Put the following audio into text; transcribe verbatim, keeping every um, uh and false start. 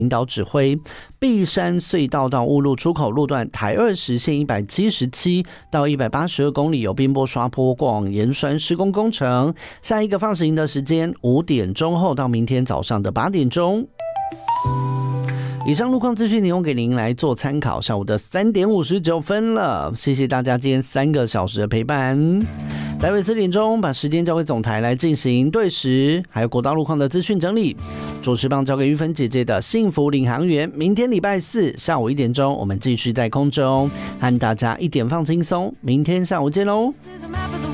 领导指挥。碧山隧道到雾路出口路段台二十线一百七十七到一百八十二公里有冰波刷坡广盐酸施工工程，下一个放行的时间五点钟后到明天早上的八点钟。以上路况资讯提供给您来做参考，下午的三点五十九分了，谢谢大家今天三个小时的陪伴。待会四点钟把时间交给总台来进行对时还有国道路况的资讯整理，主持棒交给玉芬姐姐的幸福领航员。明天礼拜四下午一点钟，我们继续在空中和大家一点放轻松，明天下午见喽。